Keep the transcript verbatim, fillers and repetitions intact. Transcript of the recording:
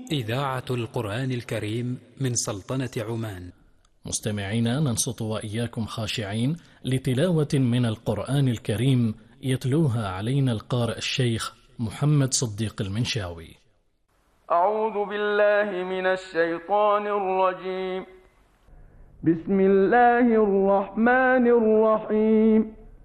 إذاعة القرآن الكريم من سلطنة عمان. مستمعينا، ننصت وإياكم خاشعين لتلاوة من القرآن الكريم يتلوها علينا القارئ الشيخ محمد صديق المنشاوي. أعوذ بالله من الشيطان الرجيم. بسم الله الرحمن الرحيم.